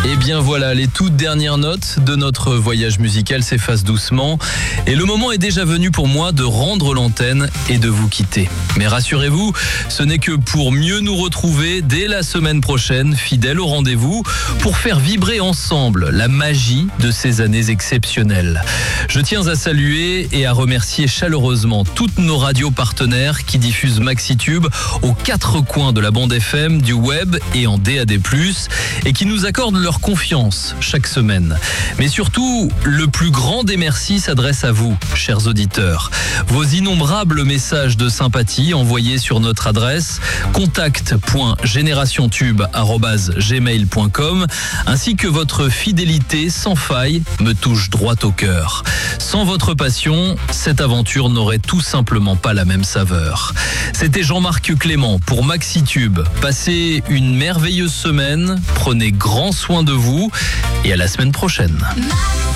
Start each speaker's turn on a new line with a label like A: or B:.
A: Et bien voilà, les toutes dernières notes de notre voyage musical s'effacent doucement. Et le moment est déjà venu pour moi de rendre l'antenne et de vous quitter. Mais rassurez-vous, ce n'est que pour mieux nous retrouver dès la semaine prochaine, fidèles au rendez-vous, pour faire vibrer ensemble la magie de ces années exceptionnelles. Je tiens à saluer et à remercier chaleureusement toutes nos radios partenaires qui diffusent MaxiTube aux 4 coins de la bande FM, du web et en DAD+, et qui nous accordent leur confiance chaque semaine. Mais surtout, le plus grand des merci s'adresse à vous, chers auditeurs. Vos innombrables messages de sympathie envoyés sur notre adresse contact.generationtube@gmail.com ainsi que votre fidélité sans faille me touche droit au cœur. Sans votre passion, cette aventure n'aurait tout simplement pas la même saveur. C'était Jean-Marc Clément pour MaxiTube. Passez une merveilleuse semaine, prenez grand soin de vous et à la semaine prochaine.